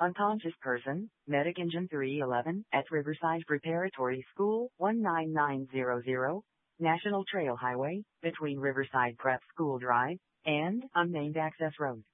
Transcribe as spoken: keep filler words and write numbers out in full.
Unconscious person, Medic Engine three eleven, at Riverside Preparatory School, one nine nine zero zero, National Trail Highway, between Riverside Prep School Drive and Unnamed Access Road.